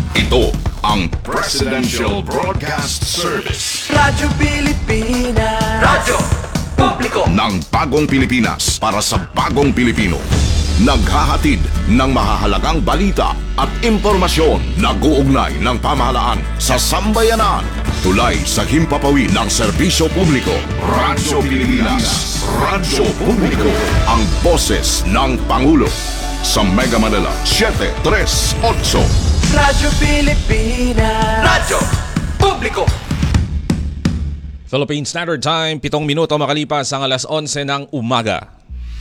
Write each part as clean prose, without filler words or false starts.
Ito ang Presidential Broadcast Service. Radyo Pilipinas. Radyo Publiko Ng bagong Pilipinas para sa bagong Pilipino. Naghahatid ng mahahalagang balita at impormasyon na guugnay ng pamahalaan sa sambayanan. Tulay sa himpapawid ng serbisyo publiko. Radyo Pilipinas. Radyo Publiko. Ang boses ng Pangulo. Sa Mega Manila, 738. Radyo Pilipinas. Radyo Publiko. Philippine Standard Time, 7 minuto makalipas ang alas 11 ng umaga.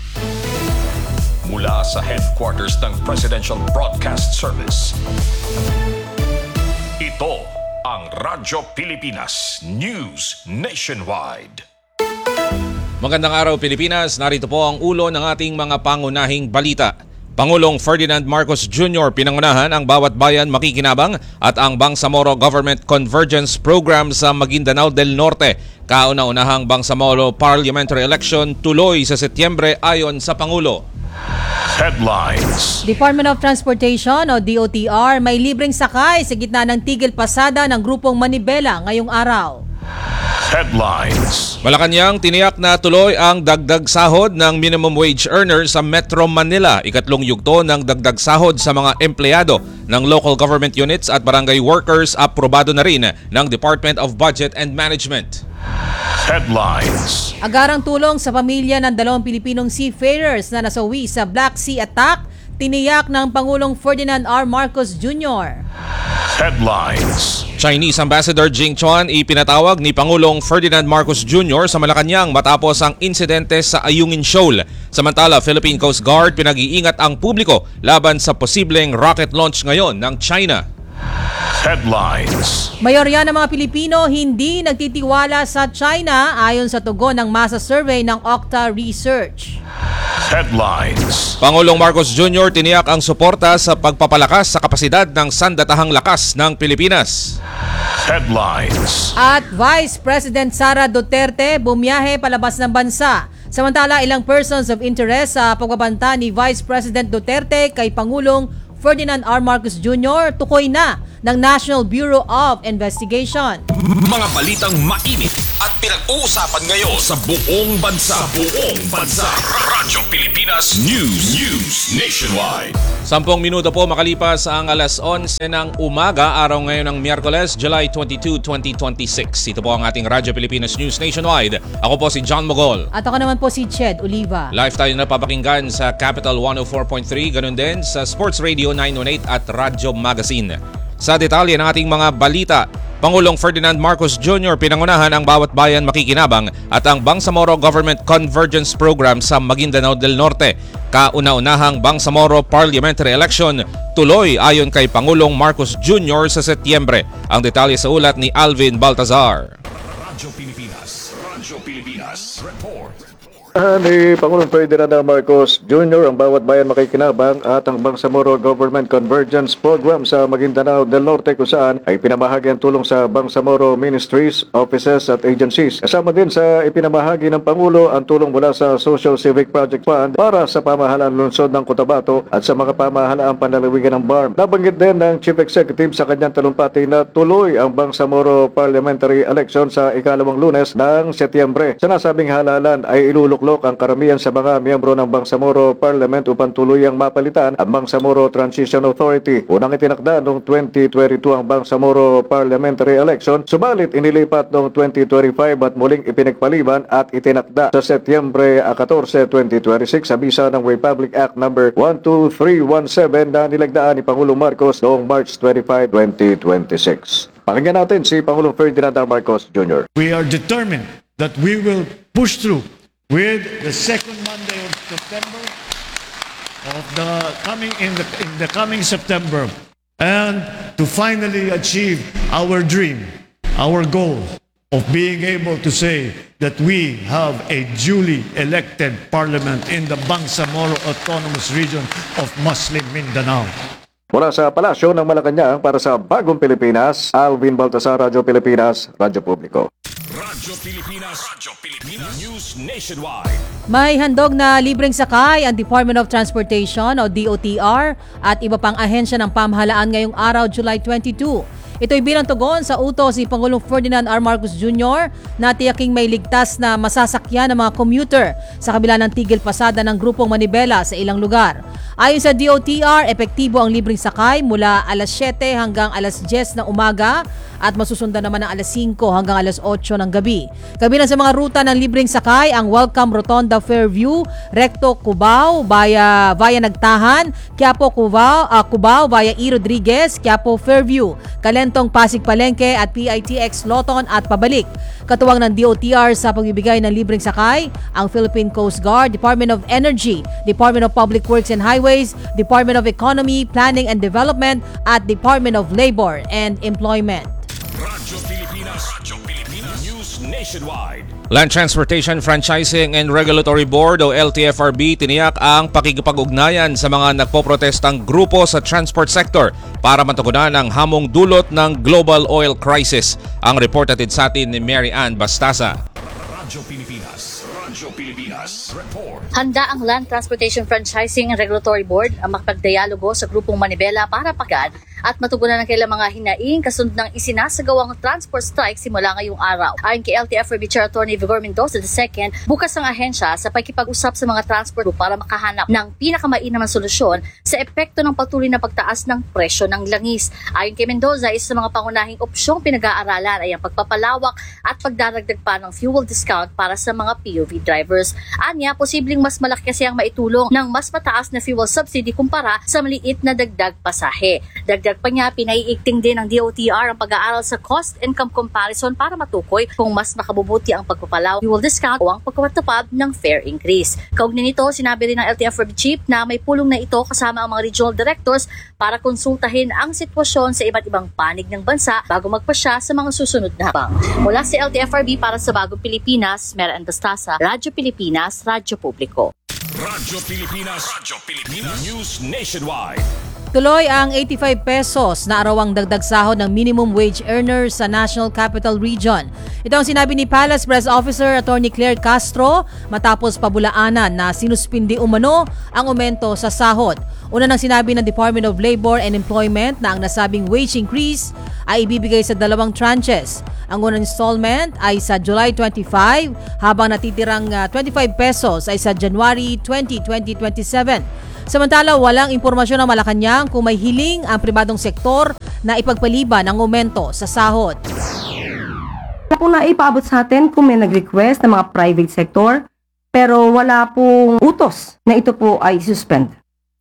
Mula sa headquarters ng Presidential Broadcast Service. Ito ang Radyo Pilipinas News Nationwide. Magandang araw Pilipinas, narito po ang ulo ng ating mga pangunahing balita. Pangulong Ferdinand Marcos Jr. pinangunahan ang Bawat Bayan Makikinabang at ang Bangsamoro Government Convergence Program sa Maguindanao del Norte. Kauna-unahang Bangsamoro Parliamentary Election tuloy sa Setyembre ayon sa Pangulo. Headlines. Department of Transportation o DOTR may libreng sakay sa gitna ng tigil pasada ng grupong Manibela ngayong araw. Headlines. Malacanang tiniyak na tuloy ang dagdag sahod ng minimum wage earners sa Metro Manila. Ikatlong yugto ng dagdag sahod sa mga empleyado ng local government units at barangay workers aprobado na rin ng Department of Budget and Management. Headlines. Agarang tulong sa pamilya ng 2 Pilipinong seafarers na nasawi sa Black Sea attack, tiniyak ng Pangulong Ferdinand R. Marcos Jr. Headlines. Chinese Ambassador Jing Chuan ipinatawag ni Pangulong Ferdinand Marcos Jr. sa Malacanang matapos ang insidente sa Ayungin Shoal. Samantala, Philippine Coast Guard pinag-iingat ang publiko laban sa posibleng rocket launch ngayon ng China. Headlines. Mayorya ng mga Pilipino hindi nagtitiwala sa China ayon sa tugon ng masa survey ng Okta Research. Headlines. Pangulong Marcos Jr. tiniyak ang suporta sa pagpapalakas sa kapasidad ng sandatahang lakas ng Pilipinas. Headlines. At Vice President Sara Duterte bumiyahe palabas ng bansa. Samantala, ilang persons of interest sa pagbabanta ni Vice President Duterte kay Pangulong Ferdinand R. Marcos Jr. tukoy na ng National Bureau of Investigation. Mga balitang mainit at pinag-uusapan ngayon sa buong bansa. Radyo Pilipinas News Nationwide. 10 minuto po makalipas ang alas 11 ng umaga, araw ngayon ng Miyerkules, July 22, 2026. Ito po ang ating Radyo Pilipinas News Nationwide. Ako po si John Mogol. At ako naman po si Ched Oliva. Live tayo napapakinggan sa Capital 104.3, ganun din sa Sports Radio 918 at Radyo Magazine. Sa detalye ng ating mga balita, Pangulong Ferdinand Marcos Jr. pinangunahan ang Bawat Bayan Makikinabang at ang Bangsamoro Government Convergence Program sa Maguindanao del Norte. Kauna-unahang Bangsamoro Parliamentary Election tuloy ayon kay Pangulong Marcos Jr. sa Setyembre. Ang detalye sa ulat ni Alvin Baltazar. Radyo Pilipinas Report. Ni Pangulong Ferdinand Marcos Jr. ang Bawat Bayan Makikinabang at ang Bangsamoro Government Convergence Program sa Maguindanao del Norte kung saan ay pinamahagi ang tulong sa Bangsamoro Ministries, Offices at Agencies. Kasama din sa ipinamahagi ng Pangulo ang tulong mula sa Social Civic Project Fund para sa pamahalaan lungsod ng Cotabato at sa mga pamahalaang panlalawigan ng BARM. Nabanggit din ng Chief Executive sa kanyang talumpati na tuloy ang Bangsamoro Parliamentary Election sa ikalawang Lunes ng Setyembre. Sa nasabing halalan ay iluluklok ang karamihan sa mga miyembro ng Bangsamoro Parliament upang tuluyang mapalitan ang Bangsamoro Transition Authority. Unang itinakda noong 2022 ang Bangsamoro Parliamentary Election, subalit inilipat noong 2025 at muling ipinagpaliban at itinakda sa Setyembre 14, 2026 sa bisa ng Republic Act No. 12317 na nilagdaan ni Pangulong Marcos noong March 25, 2026. Pakinggan natin si Pangulong Ferdinand R. Marcos Jr. We are determined that we will push through with the second Monday of September of the coming September, and to finally achieve our dream, our goal of being able to say that we have a duly elected parliament in the Bangsamoro Autonomous Region of Muslim Mindanao. Mula sa Palasyo ng Malacanang para sa Bagong Pilipinas, Alvin Baltasar, Radyo Pilipinas, Radyo Publiko. Radyo Pilipinas News Nationwide. May handog na libreng sakay ang Department of Transportation o DOTR at iba pang ahensya ng pamahalaan ngayong araw, July 22. Ito'y bilang tugon sa utos ni Pangulong Ferdinand R. Marcos Jr. na tiyaking may ligtas na masasakyan ng mga commuter sa kabila ng tigil pasada ng grupong manibela sa ilang lugar. Ayon sa DOTR, epektibo ang libreng sakay mula alas 7 hanggang alas 10 ng umaga at masusundan naman ng alas 5 hanggang alas 8 ng gabi. Kabilang sa mga ruta ng libreng sakay ang Welcome Rotonda Fairview, Recto Cubao via Nagtahan, Quiapo Cubao via E. Rodriguez, Quiapo Fairview, Kalentong Pasig Palengke at PITX Loton at pabalik. Katuwang ng DOTR sa pagbibigay ng libreng sakay ang Philippine Coast Guard, Department of Energy, Department of Public Works and Highways, Department of Economy, Planning and Development at Department of Labor and Employment. Radyo Pilipinas News Nationwide. Land Transportation Franchising and Regulatory Board o LTFRB tiniyak ang pakikipag-ugnayan sa mga nagpoprotestang grupo sa transport sector para matugunan ang hamong dulot ng global oil crisis. Ang report atid sa atin ni Mary Ann Bastasa. Radyo Pilipinas Report. Handa ang Land Transportation Franchising and Regulatory Board ang makipagdialogo sa grupong manibela para pagad at matugunan ang kailang mga hinaing kasunod ng isinasagawang transport strike simula ngayong araw. Ayon kay LTFRB Chair Atty. Vigor Mendoza II, bukas ang ahensya sa pakikipag-usap sa mga transport para makahanap ng pinakamainam na solusyon sa epekto ng patuloy na pagtaas ng presyo ng langis. Ayon kay Mendoza, isa sa mga pangunahing opsyong pinag-aaralan ay ang pagpapalawak at pagdaragdag pa ng fuel discount para sa mga POV drivers. Anya, posibleng mas malaki kasi ang maitulong ng mas mataas na fuel subsidy kumpara sa maliit na dagdag pasahe. Dagdag pa niya, pinaiigting din ng DOTR ang pag-aaral sa cost-income comparison para matukoy kung mas makabubuti ang pagpapalaw, fuel discount o ang pagpapatupad ng fare increase. Kaugnay nito, sinabi rin ng LTFRB Chief na may pulong na ito kasama ang mga regional directors para konsultahin ang sitwasyon sa iba't ibang panig ng bansa bago magpasya sa mga susunod na habang. Mula sa LTFRB para sa Bagong Pilipinas, Mary Ann Bastasa, Radyo Pilipinas, Radyo Publiko. Radyo Pilipinas News Nationwide. Tuloy ang 85 pesos na arawang dagdag sahod ng minimum wage earners sa National Capital Region. Ito ang sinabi ni Palace Press Officer Atty. Claire Castro matapos pabulaanan na sinuspindi umano ang aumento sa sahod. Una nang sinabi ng Department of Labor and Employment na ang nasabing wage increase ay ibibigay sa dalawang tranches. Ang unang installment ay sa July 25 habang natitirang 25 pesos ay sa January 20, 2027. Samantala, walang impormasyon ng Malacanang kung may hiling ang pribadong sektor na ipagpaliban ang aumento sa sahod. Wala pong naipaabot sa atin kung may nag-request ng mga private sector, pero wala pong utos na ito po ay suspend.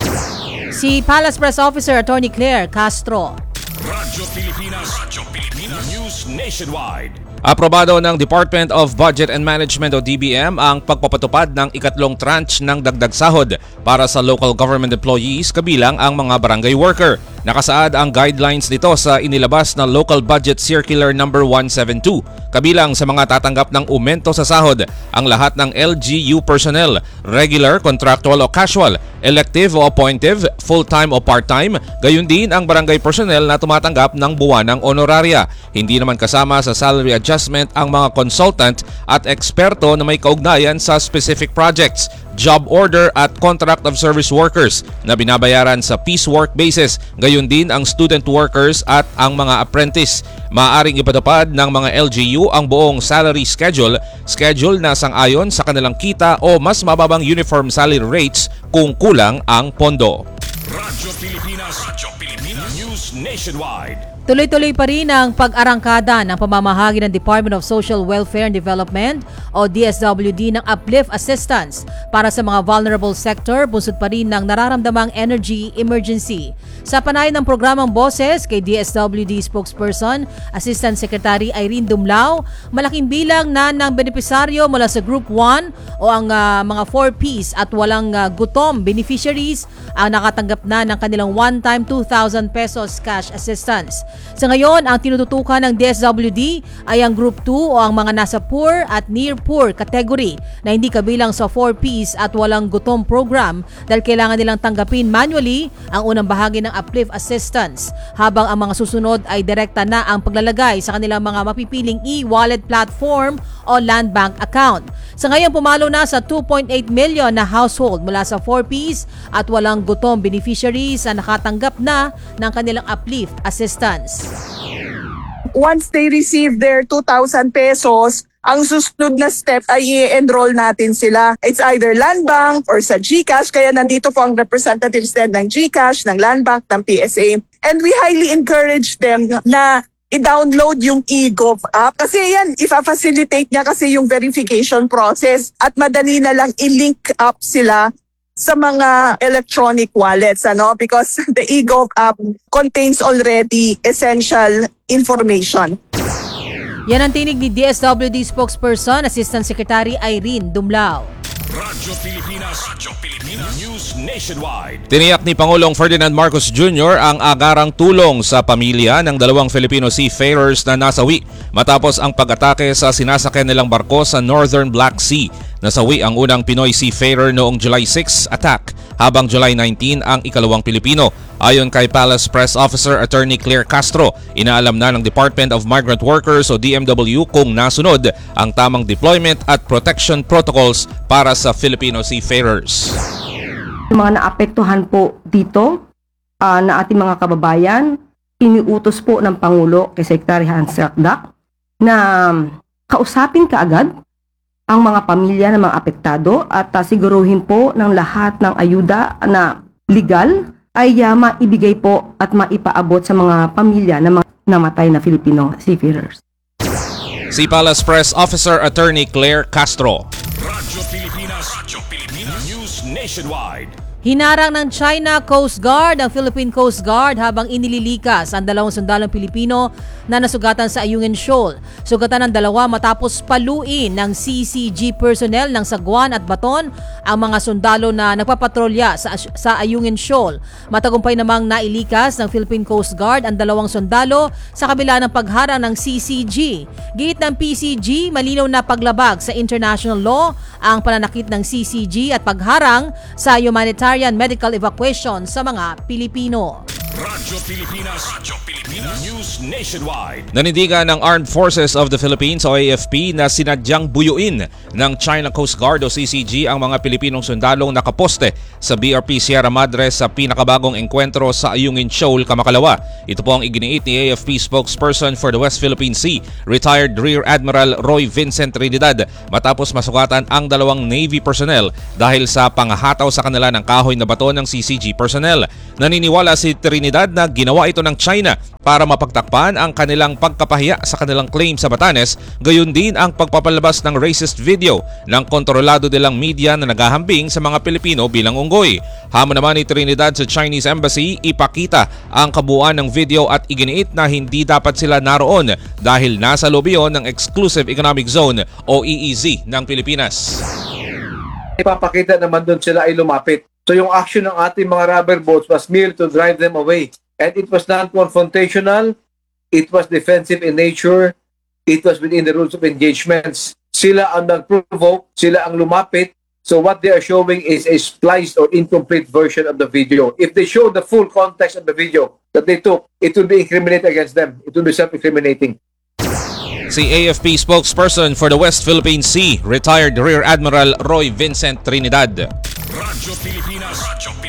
Si Palace Press Officer Atty. Claire Castro. Radyo Pilipinas News Nationwide. Aprobado ng Department of Budget and Management o DBM ang pagpapatupad ng ikatlong tranche ng dagdag sahod para sa local government employees kabilang ang mga barangay worker. Nakasaad ang guidelines nito sa inilabas na Local Budget Circular No. 172. Kabilang sa mga tatanggap ng aumento sa sahod ang lahat ng LGU personnel, regular, contractual o casual, elective o appointive, full-time o part-time, gayon din ang barangay personnel na tumatanggap ng buwanang honoraria. Hindi naman kasama sa salary adjustment ang mga consultant at eksperto na may kaugnayan sa specific projects, job order at contract of service workers na binabayaran sa piecework basis, gayon din ang student workers at ang mga apprentice. Maaaring ipatupad ng mga LGU ang buong salary schedule na sang-ayon sa kanilang kita o mas mababang uniform salary rates kung kulang ang pondo. Radyo Pilipinas News Nationwide. Tuloy-tuloy pa rin ang pag-arangkada ng pamamahagi ng Department of Social Welfare and Development o DSWD ng uplift assistance para sa mga vulnerable sector bunsod pa rin ng nararamdamang energy emergency. Sa panay ng programang Boses kay DSWD spokesperson, Assistant Secretary Irene Dumlao, malaking bilang na ng benepisaryo mula sa Group 1 o ang mga 4Ps at walang gutom beneficiaries ang nakatanggap na ng kanilang one-time 2,000 pesos cash assistance. Sa ngayon, ang tinututukan ng DSWD ay ang Group 2 o ang mga nasa poor at near poor category na hindi kabilang sa 4Ps at walang gutom program dahil kailangan nilang tanggapin manually ang unang bahagi ng uplift assistance, habang ang mga susunod ay direkta na ang paglalagay sa kanilang mga mapipiling e-wallet platform o land bank account. Sa ngayon, pumalo na sa 2.8 million na household mula sa 4Ps at walang gutom beneficiaries na nakatanggap na ng kanilang uplift assistance. Once they receive their 2,000 pesos, ang susunod na step ay i-enroll natin sila. It's either Land Bank or sa GCash, kaya nandito po ang representatives din ng GCash, ng Land Bank, ng PSA. And we highly encourage them na i-download yung eGov app. Kasi yan, ifa-facilitate niya kasi yung verification process at madali na lang i-link up sila sa mga electronic wallets, because the eGov app contains already essential information. Yan ang tinig ni DSWD spokesperson, Assistant Secretary Irene Dumlao. Radyo Pilipinas News Nationwide. Tiniyak ni Pangulong Ferdinand Marcos Jr. ang agarang tulong sa pamilya ng dalawang Filipino seafarers na nasawi matapos ang pag-atake sa sinasakyan nilang barko sa Northern Black Sea. Nasawi ang unang Pinoy seafarer noong July 6 attack, habang July 19 ang ikalawang Pilipino. Ayon kay Palace Press Officer Attorney Claire Castro, inaalam na ng Department of Migrant Workers o DMW kung nasunod ang tamang deployment at protection protocols para sa Filipino seafarers. Yung mga naapektuhan po dito na ating mga kababayan, iniutos po ng Pangulo kay Secretary Hans Rakdak na kausapin kaagad ang mga pamilya ng mga apektado at siguruhin po ng lahat ng ayuda na legal ay maibigay po at maipaabot sa mga pamilya ng mga namatay na Filipino seafarers. Si Palace Press Officer Attorney Claire Castro. Radyo Pilipinas News Nationwide. Hinarang ng China Coast Guard ang Philippine Coast Guard habang inililikas ang dalawang sundalong Pilipino na nasugatan sa Ayungin Shoal. Sugatan ng dalawa matapos paluin ng CCG personnel ng Saguan at Baton ang mga sundalo na nagpapatrolya sa Ayungin Shoal. Matagumpay namang nailikas ng Philippine Coast Guard ang dalawang sundalo sa kabila ng pagharang ng CCG. Giit ng PCG, malinaw na paglabag sa international law ang pananakit ng CCG at pagharang sa humanitarian medical evacuation sa mga Pilipino. Radyo Pilipinas News Nationwide. Nanindigan ng Armed Forces of the Philippines o AFP na sinadyang buyuin ng China Coast Guard o CCG ang mga Pilipinong sundalong nakaposte sa BRP Sierra Madre sa pinakabagong engkwentro sa Ayungin Shoal, Kamakalawa. Ito po ang iginiit ni AFP spokesperson for the West Philippine Sea, retired Rear Admiral Roy Vincent Trinidad, matapos masugatan ang dalawang Navy personnel dahil sa panghataw sa kanila ng kahoy na bato ng CCG personnel. Naniniwala si Trinidad na ginawa ito ng China para mapagtakpan ang kanilang pagkapahiya sa kanilang claim sa Batanes, gayon din ang pagpapalabas ng racist video ng kontrolado nilang media na naghahambing sa mga Pilipino bilang unggoy. Hamon naman ni Trinidad sa Chinese Embassy ipakita ang kabuuan ng video at iginiit na hindi dapat sila naroon dahil nasa loob yun ng Exclusive Economic Zone o EEZ ng Pilipinas. Ipapakita naman doon sila ay lumapit. So yung action ng ating mga rubber boats was merely to drive them away. And it was non-confrontational, it was defensive in nature, it was within the rules of engagements. Sila ang nag-provoke, sila ang lumapit. So what they are showing is a spliced or incomplete version of the video. If they show the full context of the video that they took, it will be incriminated against them. It will be self-incriminating. Si AFP spokesperson for the West Philippine Sea, retired Rear Admiral Roy Vincent Trinidad. Radyo Pilipinas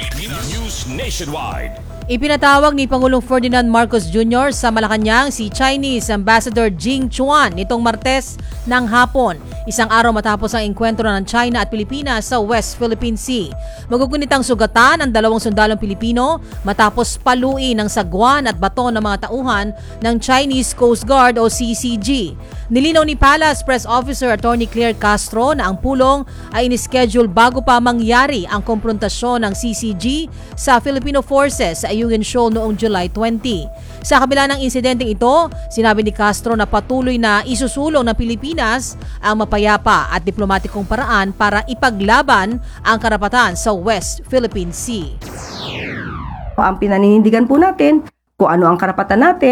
News Nationwide. Ipinatawag ni Pangulong Ferdinand Marcos Jr. sa Malacanang si Chinese Ambassador Jing Chuan nitong Martes ng hapon, isang araw matapos ang engkwentro ng China at Pilipinas sa West Philippine Sea. Magugunitang sugatan ang dalawang sundalong Pilipino matapos paluin ng sagwan at bato ng mga tauhan ng Chinese Coast Guard o CCG. Nilinaw ni Palace Press Officer Attorney Claire Castro na ang pulong ay inischedule bago pa mangyari ang komprontasyon ng CCG sa Filipino Forces sa Ayungin Shoal noong July 20. Sa kabila ng insidenteng ito, sinabi ni Castro na patuloy na isusulong ng Pilipinas ang mapayapa at diplomatikong paraan para ipaglaban ang karapatan sa West Philippine Sea. Ang pinaninindigan po natin kung ano ang karapatan natin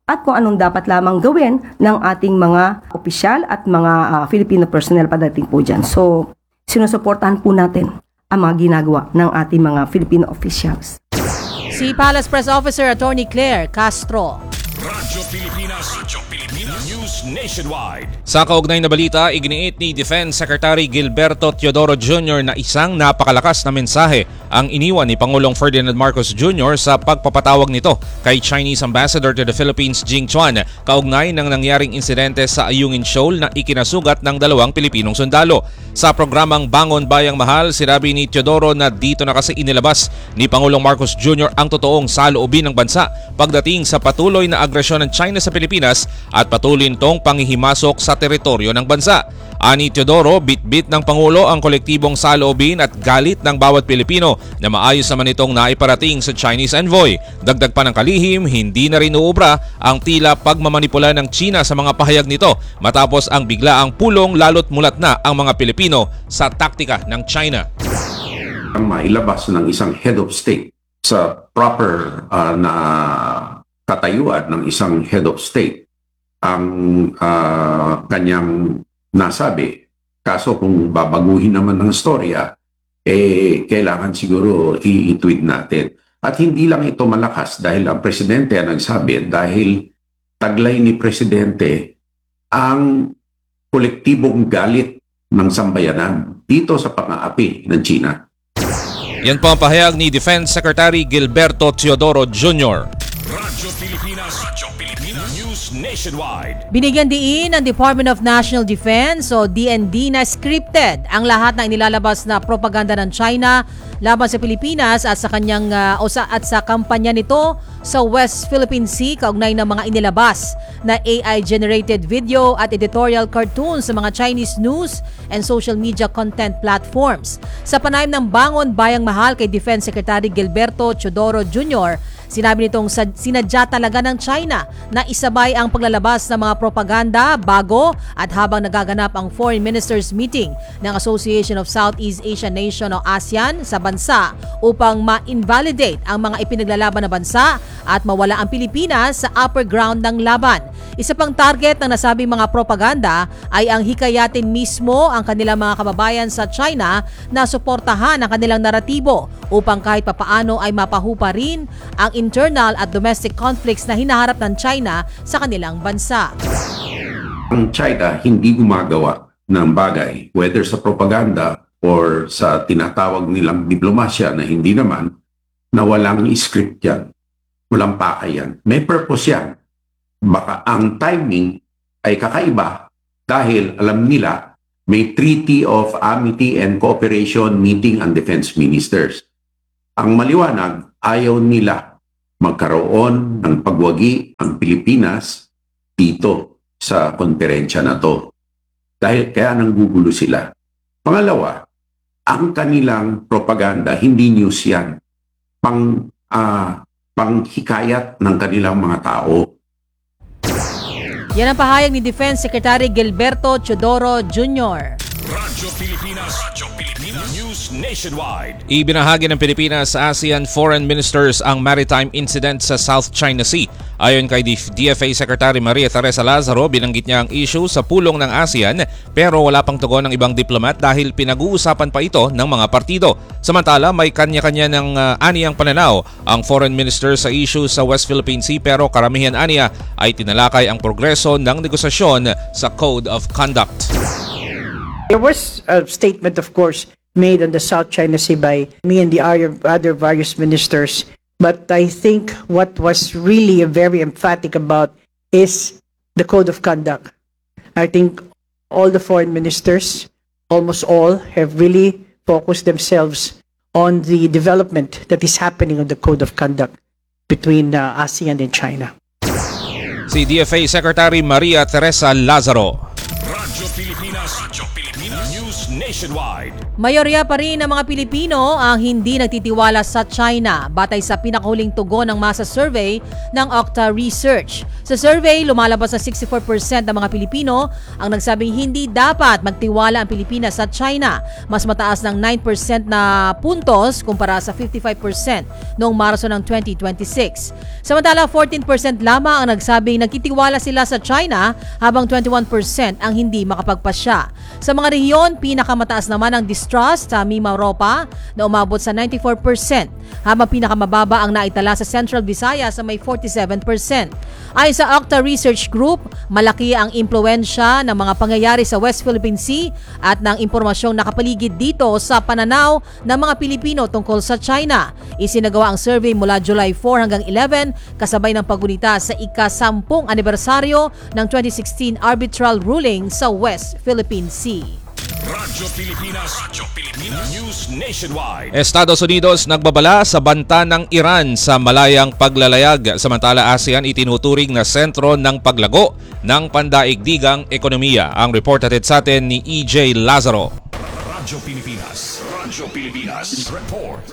at kung anong dapat lamang gawin ng ating mga opisyal at mga Filipino personnel pagdating po dyan. So, sinusuportahan po natin ang mga ginagawa ng ating mga Filipino officials. Si Palace Press Officer Attorney Claire Castro. Radyo Pilipinas News Nationwide. Sa kaugnay na balita, iginiit ni Defense Secretary Gilberto Teodoro Jr. na isang napakalakas na mensahe ang iniwan ni Pangulong Ferdinand Marcos Jr. sa pagpapatawag nito kay Chinese Ambassador to the Philippines Jing Chuan kaugnay ng nangyaring insidente sa Ayungin Shoal na ikinasugat ng 2 Pilipinong sundalo. Sa programang Bangon Bayang Mahal, sinabi ni Teodoro na dito na kasi inilabas ni Pangulong Marcos Jr. ang totoong saloobin ng bansa pagdating sa patuloy na agresyon ng China sa Pilipinas at patuloy nitong panghihimasok sa teritoryo ng bansa. Ani Teodoro, bit-bit ng Pangulo ang kolektibong saloobin at galit ng bawat Pilipino na maayos naman itong naiparating sa Chinese envoy. Dagdag pa ng kalihim, hindi na rin uubra ang tila pagmamanipula ng China sa mga pahayag nito matapos ang biglaang pulong lalo't mulat na ang mga Pilipino sa taktika ng China. Ang mailabas ng isang head of state sa proper na katayuan ng isang head of state ang kanyang nasabi. Kaso kung babaguhin naman ng storya, kailangan siguro i-tweet natin. At hindi lang ito malakas dahil ang presidente ang nagsabi, dahil taglay ni presidente ang kolektibong galit ng sambayanan dito sa pang-aapi ng China. Yan po ang pahayag ni Defense Secretary Gilberto Teodoro Jr. Radyo Pilipinas News Nationwide. Binigyan diin ng Department of National Defense o DND na scripted ang lahat ng inilalabas na propaganda ng China laban sa Pilipinas at sa kanyang at sa kampanya nito sa West Philippine Sea kaugnay ng mga inilabas na AI-generated video at editorial cartoons sa mga Chinese news and social media content platforms. Sa panayam ng Bangon Bayang Mahal kay Defense Secretary Gilberto Teodoro Jr., sinabi nitong sinadya talaga ng China na isabay ang paglalabas ng mga propaganda bago at habang nagaganap ang Foreign Ministers Meeting ng Association of Southeast Asian Nation o ASEAN sa bansa upang ma-invalidate ang mga ipinaglalaban na bansa at mawala ang Pilipinas sa upper ground ng laban. Isa pang target ng nasabing mga propaganda ay ang hikayatin mismo ang kanilang mga kababayan sa China na suportahan ang kanilang naratibo upang kahit papaano ay mapahupa rin ang internal at domestic conflicts na hinaharap ng China sa kanilang bansa. Ang China hindi gumagawa ng bagay, whether sa propaganda or sa tinatawag nilang diplomasya na hindi naman, na walang script yan, walang pakay yan. May purpose yan. Baka ang timing ay kakaiba dahil alam nila may Treaty of Amity and Cooperation meeting ang defense ministers. Ang maliwanag, ayaw nila magkaroon ng pagwagi ang Pilipinas dito sa konferensya na to. Dahil kaya nanggugulo sila. Pangalawa, ang kanilang propaganda, hindi news yan. Panghikayat ng kanilang mga tao. Yan ang pahayag ni Defense Secretary Gilberto Teodoro Jr. Radyo Pilipinas News Nationwide. Ibinahagi ng Pilipinas sa ASEAN Foreign Ministers ang maritime incident sa South China Sea. Ayon kay DFA Secretary Maria Teresa Lazaro, binanggit niya ang issue sa pulong ng ASEAN pero wala pang tugon ng ibang diplomat dahil pinag-uusapan pa ito ng mga partido. Samantala, may kanya-kanya ng aniyang pananaw ang foreign minister sa issue sa West Philippine Sea pero karamihan aniya ay tinalakay ang progreso ng negosasyon sa Code of Conduct. There was a statement, of course, made on the South China Sea by me and the other various ministers. But I think what was really very emphatic about is the Code of Conduct. I think all the foreign ministers, almost all, have really focused themselves on the development that is happening on the Code of Conduct between ASEAN and China. Si DFA Secretary Maria Teresa Lazaro. Radyo Pilipinas News Nation. nationwide. Mayorya pa rin ng mga Pilipino ang hindi nagtitiwala sa China batay sa pinakahuling tugon ng masa survey ng Okta Research. Sa survey, lumalabas na 64% ng mga Pilipino ang nagsabing hindi dapat magtiwala ang Pilipinas sa China. Mas mataas ng 9% na puntos kumpara sa 55% noong Marso ng 2026. Samantala, 14% lamang ang nagsabing nagtitiwala sila sa China habang 21% ang hindi makapagpasya. Sa mga rehiyon, pinakamataas naman ang distrust sa Mimaropa na umabot sa 94%, habang pinakamababa ang naitala sa Central Visayas sa may 47%. Ayon sa Okta Research Group, malaki ang impluwensya ng mga pangyayari sa West Philippine Sea at ng impormasyong nakapaligid dito sa pananaw ng mga Pilipino tungkol sa China. Isinagawa ang survey mula July 4 hanggang 11 kasabay ng paggunita sa ika-10 anibersaryo ng 2016 arbitral ruling sa West Philippine Sea. Radyo Pilipinas. News nationwide. Estados Unidos nagbabala sa banta ng Iran sa malayang paglalayag, samantala ASEAN itinuturing na sentro ng paglago ng pandaigdigang ekonomiya. Ang report hatid sa atin ni EJ Lazaro. Radyo Pilipinas. Report.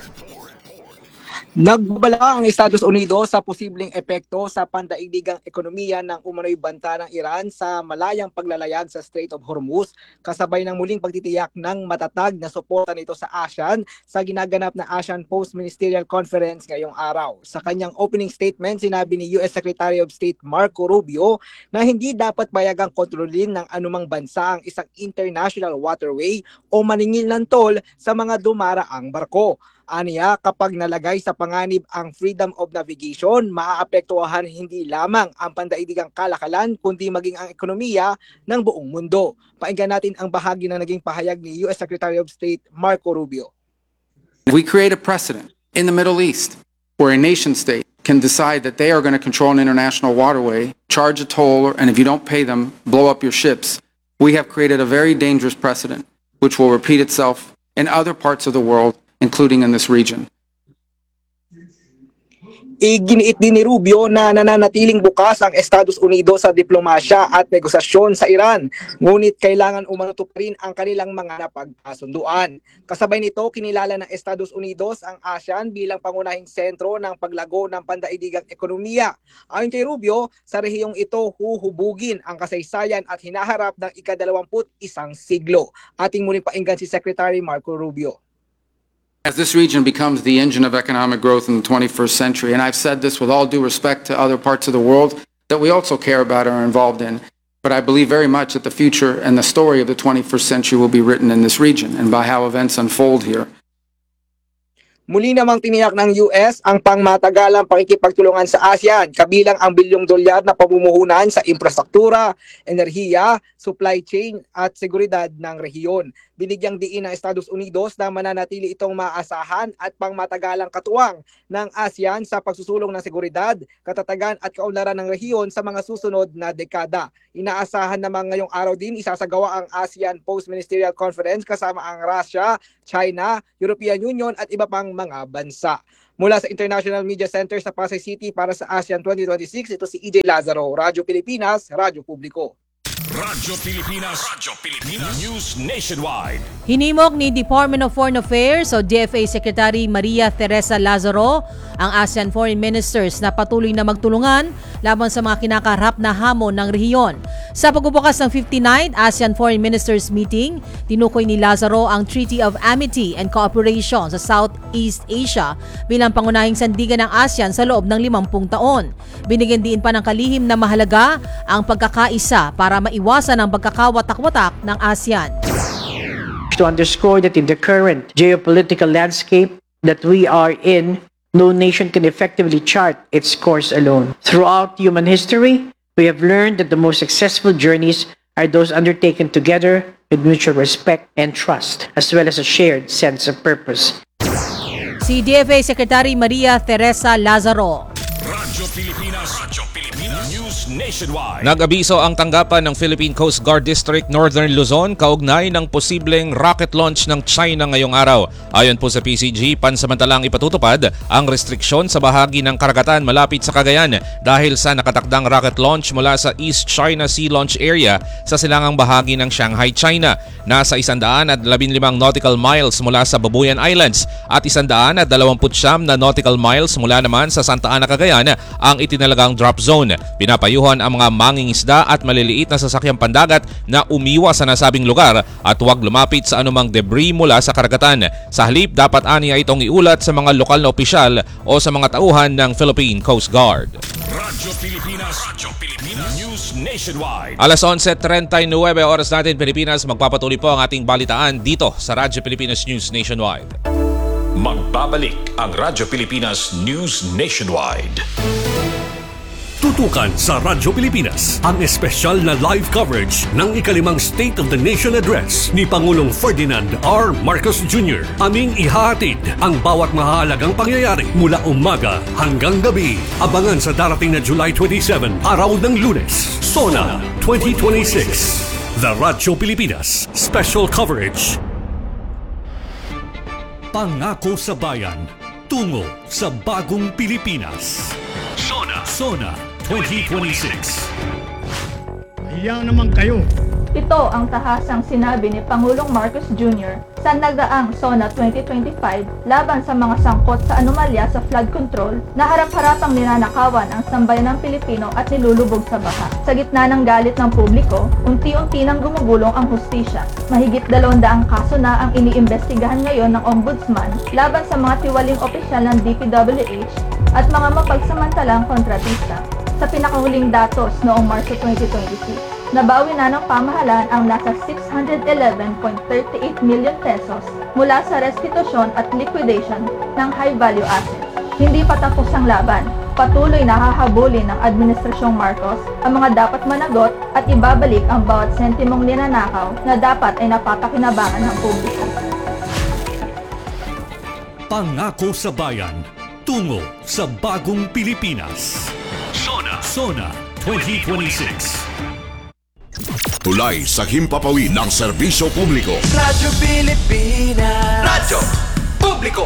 Nagbabala ang Estados Unidos sa posibleng epekto sa pandaigdigang ekonomiya ng umano'y banta ng Iran sa malayang paglalayag sa Strait of Hormuz, kasabay ng muling pagtitiyak ng matatag na suporta nito sa ASEAN sa ginaganap na ASEAN Post-Ministerial Conference ngayong araw. Sa kanyang opening statement, sinabi ni U.S. Secretary of State Marco Rubio na hindi dapat bayagang kontrolin ng anumang bansa ang isang international waterway o maningil ng toll sa mga dumaraang barko. Aniya, kapag nalagay sa panganib ang freedom of navigation, maaapektuhan hindi lamang ang pandaigdigang kalakalan kundi maging ang ekonomiya ng buong mundo. Pakinggan natin ang bahagi ng naging pahayag ni U.S. Secretary of State Marco Rubio. We create a precedent in the Middle East where a nation state can decide that they are going to control an international waterway, charge a toll, and if you don't pay them, blow up your ships. We have created a very dangerous precedent which will repeat itself in other parts of the world, including in this region. Iginiit din ni Rubio na nananatiling bukas ang Estados Unidos sa diplomasya at negosasyon sa Iran, ngunit kailangan umanuto pa rin ang kanilang mga napagkasunduan. Kasabay nito, kinilala ng Estados Unidos ang ASEAN bilang pangunahing sentro ng paglago ng pandaigdigang ekonomiya. Ayon kay Rubio, sa rehiyong ito huhubugin ang kasaysayan at hinaharap ng ika-21 siglo. Ating muling painggan si Secretary Marco Rubio. As this region becomes the engine of economic growth in the 21st century, and I've said this with all due respect to other parts of the world that we also care about and are involved in, but I believe very much that the future and the story of the 21st century will be written in this region and by how events unfold here. Muli namang tiniyak ng US ang pangmatagalang pakikipagtulungan sa ASEAN, kabilang ang $1 bilyong na pamumuhunan sa infrastruktura, enerhiya, supply chain at seguridad ng rehiyon. Binigyang diin ng Estados Unidos na mananatili itong maasahan at pangmatagalang katuwang ng ASEAN sa pagsusulong ng seguridad, katatagan at kaunlaran ng rehiyon sa mga susunod na dekada. Inaasahan naman ngayong araw din isasagawa ang ASEAN Post-Ministerial Conference kasama ang Russia, China, European Union at iba pang mga bansa. Mula sa International Media Center sa Pasay City para sa ASEAN 2026, ito si EJ Lazaro, Radyo Pilipinas, Radyo Publiko. Radyo Pilipinas. News nationwide. Hinimok ni Department of Foreign Affairs o DFA Secretary Maria Teresa Lazaro ang ASEAN Foreign Ministers na patuloy na magtulungan laban sa mga kinakaharap na hamon ng rehiyon. Sa pagbubukas ng 59th ASEAN Foreign Ministers Meeting, tinukoy ni Lazaro ang Treaty of Amity and Cooperation sa Southeast Asia bilang pangunahing sandigan ng ASEAN sa loob ng 50 taon. Binigyan din pa ng kalihim na mahalaga ang pagkakaisa para maiwasan ang pagkakawatak-watak ng ASEAN. To underscore that in the current geopolitical landscape that we are in, no nation can effectively chart its course alone. Throughout human history, we have learned that the most successful journeys are those undertaken together with mutual respect and trust, as well as a shared sense of purpose. Si DFA Secretary Maria Teresa Lazaro. Radyo Pilipinas News Nationwide. Nag-abiso ang tanggapan ng Philippine Coast Guard District Northern Luzon kaugnay ng posibleng rocket launch ng China ngayong araw. Ayon po sa PCG, pansamantalang ipatutupad ang restriksyon sa bahagi ng karagatan malapit sa Cagayan dahil sa nakatakdang rocket launch mula sa East China Sea Launch Area sa silangang bahagi ng Shanghai, China. Nasa 115 nautical miles mula sa Babuyan Islands at 129 na nautical miles mula naman sa Santa Ana, Cagayan ang itinalagang drop zone. Pinapayuhan ang mga mangingisda at maliliit na sasakyang pandagat na umiwas sa nasabing lugar at huwag lumapit sa anumang debris mula sa karagatan. Sa halip, dapat aniya itong iulat sa mga lokal na opisyal o sa mga tauhan ng Philippine Coast Guard. Radyo Pilipinas News Nationwide. Alas 11:39 oras natin Pilipinas, magpapatuloy po ang ating balitaan dito sa Radyo Pilipinas News Nationwide. Magbabalik ang Radyo Pilipinas News Nationwide. Tutukan sa Radyo Pilipinas ang espesyal na live coverage ng ikalimang State of the Nation Address ni Pangulong Ferdinand R. Marcos Jr. Aming ihahatid ang bawat mahalagang pangyayari mula umaga hanggang gabi. Abangan sa darating na July 27, araw ng Lunes, SONA 2026. The Radyo Pilipinas Special Coverage. Pangako sa bayan, tungo sa bagong Pilipinas. SONA 2026. Iyan naman kayo. Ito ang tahasang sinabi ni Pangulong Marcos Jr. sa nagdaang SONA 2025 laban sa mga sangkot sa anomalya sa flood control na harap-harapang ninanakawan ang sambayan ng Pilipino at nilulubog sa baha. Sa gitna ng galit ng publiko, unti-unti nang gumugulong ang hustisya. Mahigit 200 kaso na ang iniimbestigahan ngayon ng Ombudsman laban sa mga tiwaling opisyal ng DPWH at mga mapagsamantalang kontratista. Sa pinakahuling datos noong Marso 2026, nabawi na ng pamahalaan ang nasa 611.38 million pesos mula sa restitusyon at liquidation ng high-value assets. Hindi pa tapos ang laban. Patuloy na hahabulin ng Administrasyong Marcos ang mga dapat managot at ibabalik ang bawat sentimong ninanakaw na dapat ay napapakinabangan ng publiko. Pangako sa bayan, tungo sa bagong Pilipinas. SONA 2026. Tulay sa himpapawid ng serbisyo publiko. Radyo Pilipinas. Radyo Publiko.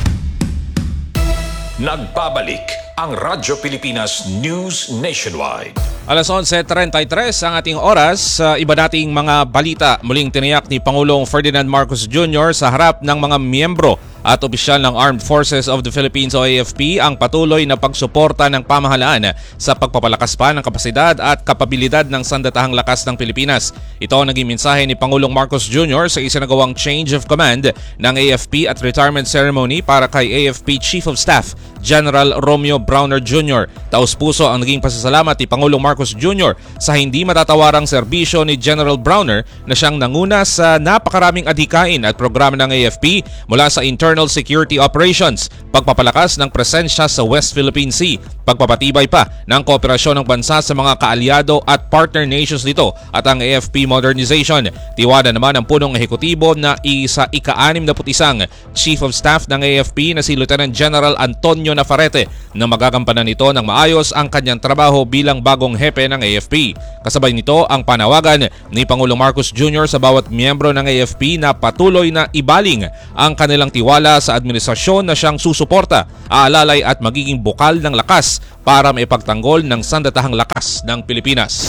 Nagbabalik ang Radyo Pilipinas News Nationwide. Alas 11:33 ang ating oras. Iba nating mga balita, muling tiniyak ni Pangulong Ferdinand Marcos Jr. sa harap ng mga miyembro at opisyal ng Armed Forces of the Philippines o AFP ang patuloy na pagsuporta ng pamahalaan sa pagpapalakas pa ng kapasidad at kapabilidad ng sandatahang lakas ng Pilipinas. Ito ang naging mensahe ni Pangulong Marcos Jr. sa isinagawang change of command ng AFP at retirement ceremony para kay AFP Chief of Staff General Romeo Browner Jr. Taus-puso ang naging pasasalamat ni Pangulong Marcos Jr. sa hindi matatawarang serbisyo ni General Browner na siyang nanguna sa napakaraming adhikain at programa ng AFP mula sa internal security operations, pagpapalakas ng presensya sa West Philippine Sea, pagpapatibay pa ng kooperasyon ng bansa sa mga kaalyado at partner nations nito at ang AFP modernization. Tiwala naman ang punong ehekutibo na isa ika-61 Chief of Staff ng AFP na si Lieutenant General Antonio Nafarrete na magagampanan nito ng maayos ang kanyang trabaho bilang bagong hepe ng AFP. Kasabay nito ang panawagan ni Pangulong Marcos Jr. sa bawat miyembro ng AFP na patuloy na ibaling ang kanilang tiwala sa administrasyon na siyang susuporta, aalalay at magiging bukal ng lakas para maipagtanggol ng sandatahang lakas ng Pilipinas.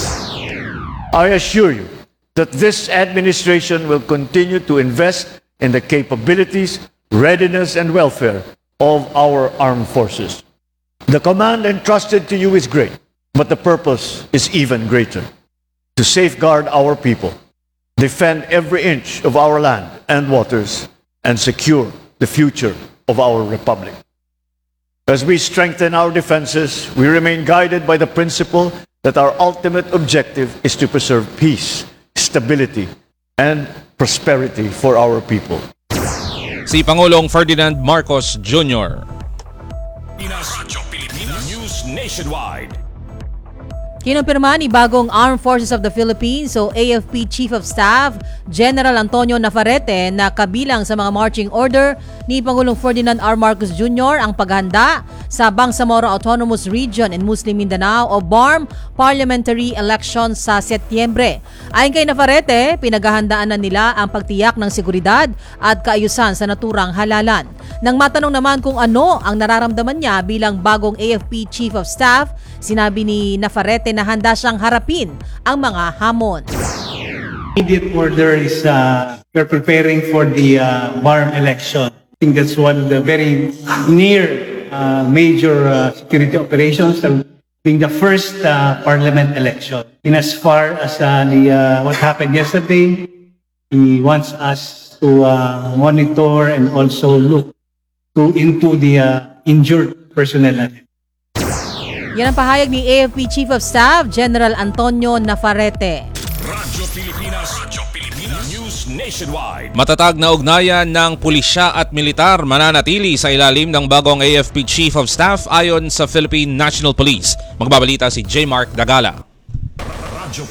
I assure you that this administration will continue to invest in the capabilities, readiness, and welfare of our armed forces. The command entrusted to you is great, but the purpose is even greater. To safeguard our people, defend every inch of our land and waters, and secure the future of our republic. As we strengthen our defenses, we remain guided by the principle that our ultimate objective is to preserve peace, stability, and prosperity for our people. Si Pangulong Ferdinand Marcos Jr. Radyo Pilipinas News Nationwide. Kinumpirma ni bagong Armed Forces of the Philippines o AFP Chief of Staff General Antonio Navarrete na kabilang sa mga marching order ni Pangulong Ferdinand R. Marcos Jr. ang paghanda sa Bangsamoro Autonomous Region in Muslim Mindanao o BARM parliamentary elections sa Setyembre. Ayon kay Navarrete, pinaghahandaan na nila ang pagtiyak ng seguridad at kaayusan sa naturang halalan. Nang matanong naman kung ano ang nararamdaman niya bilang bagong AFP Chief of Staff, sinabi ni Navarrete na handa siyang harapin ang mga hamon. Immediate order is we're preparing for the BARM election. I think that's one of the very near major security operations, being the first parliament election. In as far as what happened yesterday, he wants us to monitor and also look into the injured personnel natin. Yan ang pahayag ni AFP Chief of Staff General Antonio Navarrete. Radyo Pilipinas News Nationwide. Matatag na ugnayan ng pulisya at militar mananatili sa ilalim ng bagong AFP Chief of Staff ayon sa Philippine National Police. Magbabalita si J. Mark Dagala. Radyo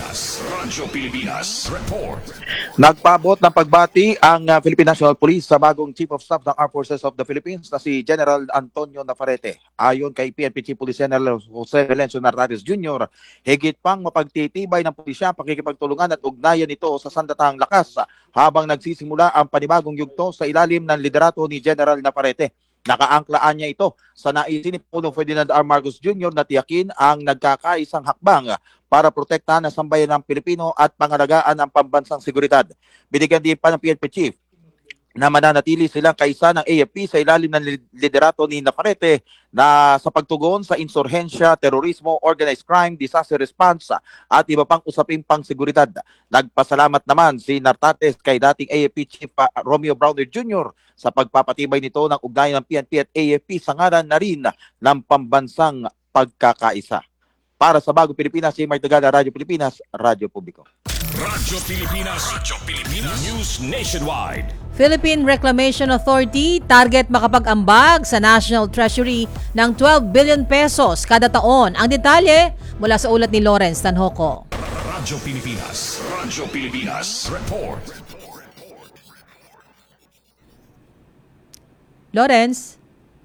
Pilipinas Report. Nagpaabot ng pagbati ang Philippine National Police sa bagong Chief of Staff ng Armed Forces of the Philippines na si General Antonio Navarrete. Ayon kay PNP Chief Police General Jose Velencio Nartates Jr., higit pang mapagtitibay ng pulisya pakikipagtulungan at ugnayan nito sa sandatahang lakas habang nagsisimula ang panibagong yugto sa ilalim ng liderato ni General Navarrete. Nakaangklaan niya ito sa naisin ni Pangulong Ferdinand R. Marcos Jr. na tiyakin ang nagkakaisang hakbang para protektahan ang sambayan ng Pilipino at pangalagaan ang pambansang seguridad. Binigyan din pa ng PNP Chief na mananatili silang kaisa ng AFP sa ilalim ng liderato ni Navarrete na sa pagtugon sa insurhensya, terorismo, organized crime, disaster response at iba pang usaping pangseguridad. Nagpasalamat naman si Nartates kay dating AFP Chief Romeo Browner Jr. sa pagpapatibay nito ng ugnayan ng PNP at AFP sa ngalan na rin ng pambansang pagkakaisa. Para sa Bagong Pilipinas, si Mark Dagala, Radyo Pilipinas, Radyo Publiko. Radyo Pilipinas News Nationwide. Philippine Reclamation Authority target makapag-ambag sa National Treasury ng 12 billion pesos kada taon. Ang detalye mula sa ulat ni Lawrence Tanhoco. Radyo Pilipinas Report. Lawrence?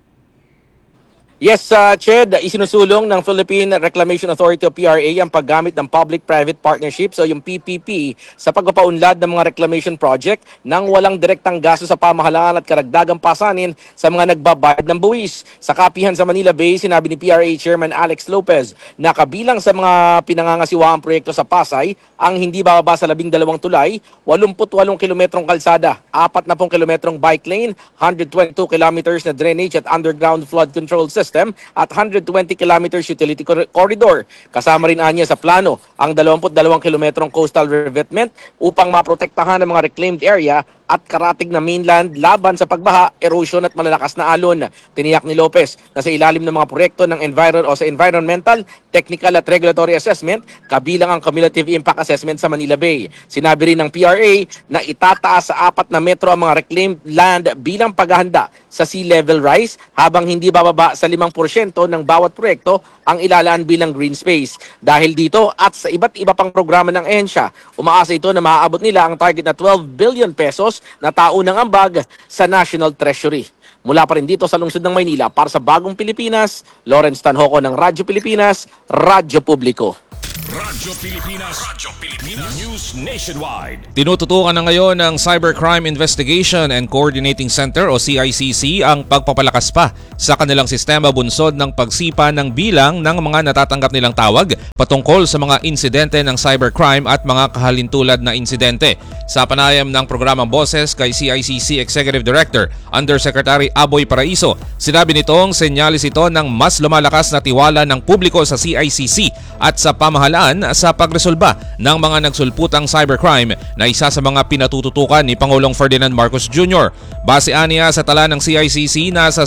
Yes, Ched, isinusulong ng Philippine Reclamation Authority o PRA ang paggamit ng Public-Private Partnership o yung PPP sa pagpapaunlad ng mga reclamation project nang walang direktang gasto sa pamahalaan at karagdagang pasanin sa mga nagbabayad ng buwis. Sa kapihan sa Manila Bay, sinabi ni PRA Chairman Alex Lopez na kabilang sa mga pinangangasiwaang proyekto sa Pasay ang hindi bababa sa 12 tulay, 88 kilometrong kalsada, 40 kilometrong bike lane, 122 kilometers na drainage at underground flood control system at 120 kilometers utility corridor. Kasama rin anya sa plano ang 22 kilometrong coastal revetment upang maprotektahan ang mga reclaimed area at karatig na mainland laban sa pagbaha, erosion at malalakas na alon. Tiniyak ni Lopez na sa ilalim ng mga proyekto ng environmental, technical at regulatory assessment, kabilang ang cumulative impact assessment sa Manila Bay. Sinabi rin ng PRA na itataas sa 4 na metro ang mga reclaimed land bilang paghahanda sa sea level rise habang hindi bababa sa 5% ng bawat proyekto ang ilalaan bilang green space. Dahil dito at sa iba't iba pang programa ng ehensya, umaasa ito na maaabot nila ang target na 12 billion pesos na taunang ambag sa National Treasury. Mula pa rin dito sa lungsod ng Maynila, para sa Bagong Pilipinas, Lawrence Tanhoco ng Radyo Pilipinas, Radyo Publiko. Radyo Pilipinas News Nationwide. Tinututukan na ngayon ng Cybercrime Investigation and Coordinating Center o CICC ang pagpapalakas pa sa kanilang sistema bunsod ng pagsipa ng bilang ng mga natatanggap nilang tawag patungkol sa mga insidente ng cybercrime at mga kahalintulad na insidente. Sa panayam ng programang Boses kay CICC Executive Director Undersecretary Aboy Paraiso, sinabi nitong senyalis ito ng mas lumalakas na tiwala ng publiko sa CICC at sa pamahalaan paraan sa pagresolba ng mga nagsulputang cybercrime na isa sa mga pinatututukan ni Pangulong Ferdinand Marcos Jr. Base aniya sa tala ng CICC, nasa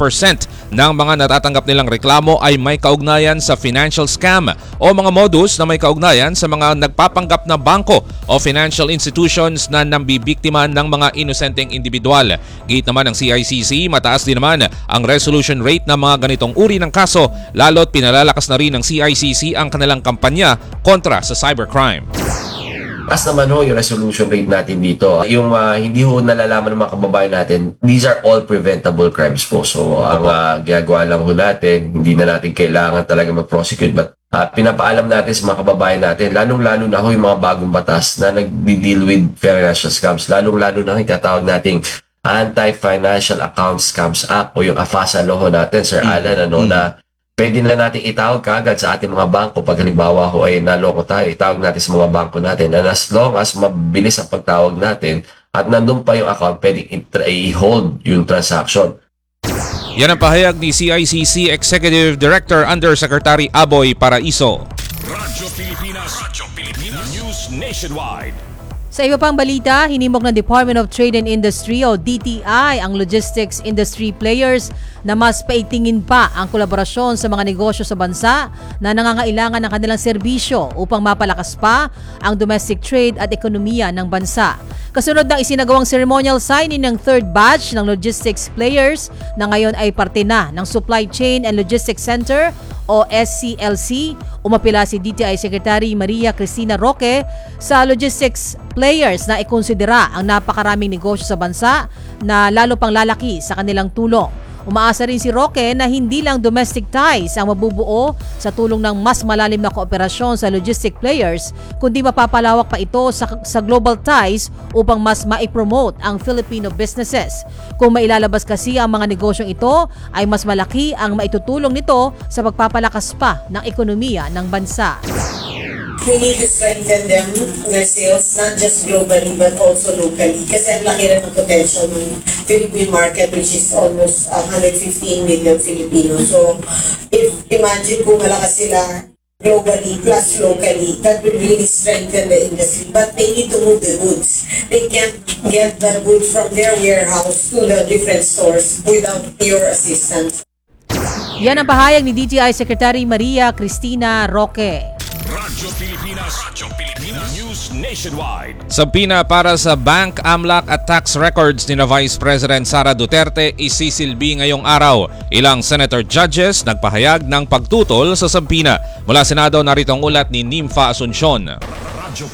60% ng mga natatanggap nilang reklamo ay may kaugnayan sa financial scam o mga modus na may kaugnayan sa mga nagpapanggap na bangko o financial institutions na nambibiktima ng mga inosenteng individual. Gate naman ng CICC, mataas din naman ang resolution rate ng mga ganitong uri ng kaso, lalo't pinalalakas na rin ng CICC ang kanilang kampanya kontra sa cybercrime. Taas naman yung resolution rate natin dito. Yung hindi nalalaman ng mga kababayan natin, these are all preventable crimes po. So ang ginagawa lang natin, hindi na natin kailangan talaga mag-prosecute, but pinapaalam natin sa mga kababayan natin, lalong-lalo na yung mga bagong batas na nag-deal with financial scams, lalong-lalo na yung tatawag nating Anti-Financial Account Scams Act o yung AFASA law natin, Sir Alan, na pwede na natin itawag kaagad sa ating mga bangko. Pag halimbawa ay naloko tayo, itawag natin sa mga bangko natin. And as long as mabilis ang pagtawag natin at nandun pa yung account, pwede i-hold yung transaction. Yan ang pahayag ni CICC Executive Director Undersecretary Aboy Paraiso. Radyo Pilipinas News Nationwide. Sa iba pang balita, hinimok ng Department of Trade and Industry o DTI ang logistics industry players na mas paigtingin pa ang kolaborasyon sa mga negosyo sa bansa na nangangailangan ng kanilang serbisyo upang mapalakas pa ang domestic trade at ekonomiya ng bansa. Kasunod ng isinagawang ceremonial signing ng third batch ng logistics players na ngayon ay parte na ng Supply Chain and Logistics Center o SCLC, umapila si DTI Secretary Maria Cristina Roque sa logistics players na ikonsidera ang napakaraming negosyo sa bansa na lalo pang lalaki sa kanilang tulong. Umaasa rin si Roque na hindi lang domestic ties ang mabubuo sa tulong ng mas malalim na kooperasyon sa logistic players, kundi mapapalawak pa ito sa global ties upang mas maipromote ang Filipino businesses. Kung mailalabas kasi ang mga negosyong ito, ay mas malaki ang maitutulong nito sa pagpapalakas pa ng ekonomiya ng bansa. We need to strengthen them, their sales, not just globally but also locally. Kasi ang laki rin ng potential ng Philippine market, which is almost 115 million Filipinos. So, imagine kung malakas sila globally plus locally, that will really strengthen the industry. But they need to move the goods. They can't get the goods from their warehouse to the different stores without your assistance. Yan ang pahayag ni DTI Secretary Maria Cristina Roque. Radyo Pilipinas News Nationwide. Sabina para sa bank, AMLAC at tax records ni Vice President Sara Duterte isisilbi ngayong araw. Ilang senator judges nagpahayag ng pagtutol sa sabina. Mula Senado, narito ang ulat ni Nympha Asuncion. Radyo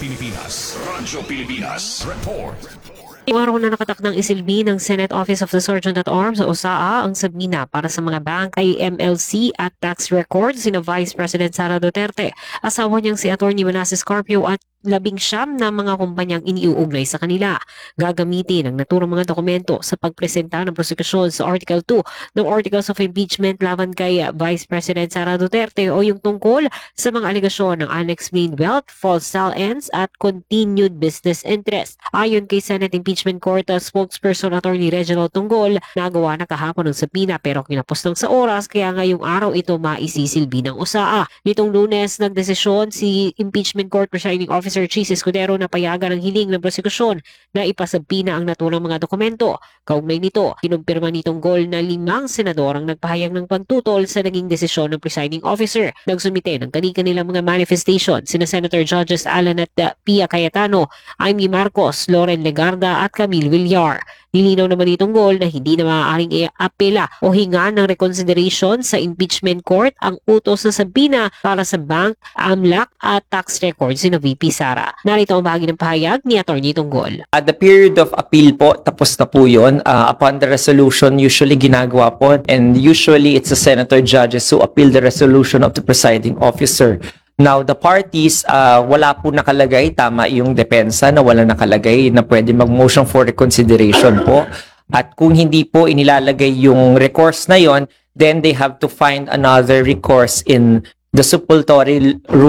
Pilipinas Report. Araw na nakatakdang isilbi ng Senate Office of the Sergeant at Arms o OSAA ang sabina para sa mga bank, IMLC at tax records ni Vice President Sara Duterte. Asawa niyang si Atty. Manasseh Scarpio at 19 na mga kumpanyang iniuugnay sa kanila. Gagamitin ang naturang mga dokumento sa pagpresenta ng prosekusyon sa Article 2 ng Articles of Impeachment laban kay Vice President Sara Duterte o yung tungkol sa mga alegasyon ng unexplained wealth, false sell-ins at continued business interest. Ayon kay Senate Impeachment Court spokesperson Atty. Reginald Tunggol, nagawa na kahapon ng sabina pero kinapos lang sa oras kaya ngayong araw ito maisisilbi ng OSAA. Nitong Lunes, nagdesisyon si Impeachment Court Presiding Officer Chis Escudero na payagan ang hiling ng prosekusyon na ipasabina ang naturang mga dokumento. Kaugnay nito, kinumpirma ni Tunggol na 5 senador ang nagpahayag ng pagtutol sa naging desisyon ng presiding officer. Nagsumite ng kanilang mga manifestation sina Senator Judges Alan at Pia Cayetano, Amy Marcos, Loren Legarda at Camille Villar. Nilinaw naman ni Tunggol na hindi na maaaring i-apela o hinga ng reconsideration sa impeachment court ang utos na sabina para sa bank, AMLAC at tax records ni VP Sara. Narito ang bahagi ng pahayag ni Atty. Tunggol. At the period of appeal po, tapos na po yun. Upon the resolution, usually ginagawa po and usually it's the senator judges who appeal the resolution of the presiding officer. Now, the parties, wala po nakalagay, tama yung depensa na wala nakalagay na pwede mag-motion for reconsideration po. At kung hindi po inilalagay yung recourse na yon, then they have to find another recourse in the supplementary